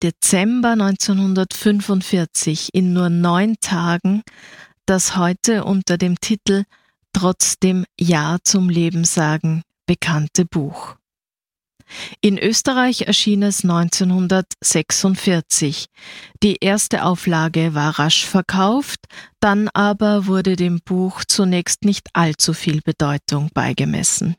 Dezember 1945 in nur 9 Tagen das heute unter dem Titel »Trotzdem Ja zum Leben sagen« bekannte Buch. In Österreich erschien es 1946. Die erste Auflage war rasch verkauft, dann aber wurde dem Buch zunächst nicht allzu viel Bedeutung beigemessen.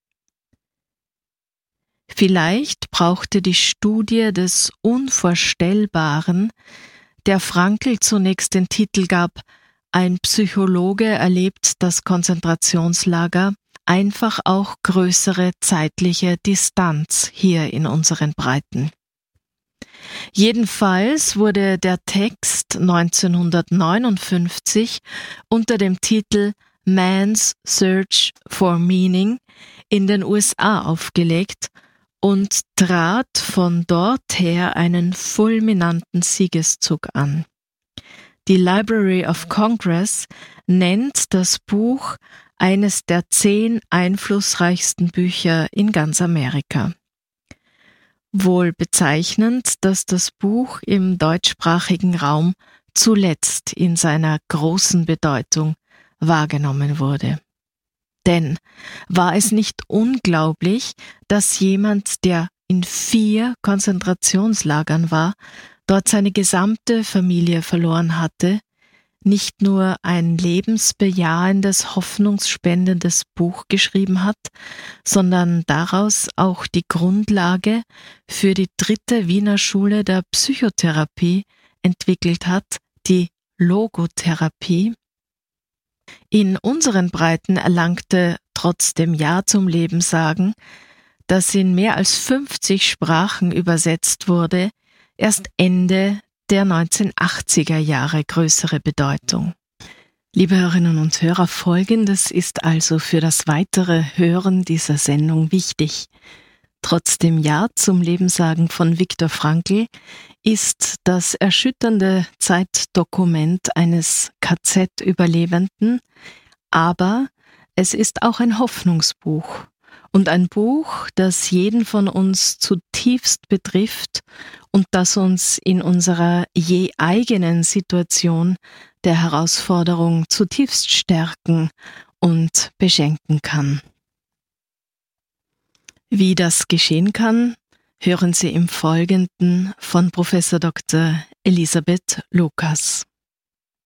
Vielleicht brauchte die Studie des Unvorstellbaren, der Frankl zunächst den Titel gab, ein Psychologe erlebt das Konzentrationslager, einfach auch größere zeitliche Distanz hier in unseren Breiten. Jedenfalls wurde der Text 1959 unter dem Titel Man's Search for Meaning in den USA aufgelegt und trat von dort her einen fulminanten Siegeszug an. Die Library of Congress nennt das Buch eines der 10 einflussreichsten Bücher in ganz Amerika. Wohl bezeichnend, dass das Buch im deutschsprachigen Raum zuletzt in seiner großen Bedeutung wahrgenommen wurde. Denn war es nicht unglaublich, dass jemand, der in 4 Konzentrationslagern war, dort seine gesamte Familie verloren hatte, nicht nur ein lebensbejahendes, hoffnungsspendendes Buch geschrieben hat, sondern daraus auch die Grundlage für die 3. Wiener Schule der Psychotherapie entwickelt hat, die Logotherapie. In unseren Breiten erlangte trotzdem Ja zum Leben sagen, das in mehr als 50 Sprachen übersetzt wurde, erst Ende der 1980er Jahre größere Bedeutung. Liebe Hörerinnen und Hörer, Folgendes ist also für das weitere Hören dieser Sendung wichtig. Trotzdem Ja zum Leben sagen von Viktor Frankl ist das erschütternde Zeitdokument eines KZ-Überlebenden, aber es ist auch ein Hoffnungsbuch und ein Buch, das jeden von uns zutiefst betrifft und das uns in unserer je eigenen Situation der Herausforderung zutiefst stärken und beschenken kann. Wie das geschehen kann, hören Sie im Folgenden von Prof. Dr. Elisabeth Lukas.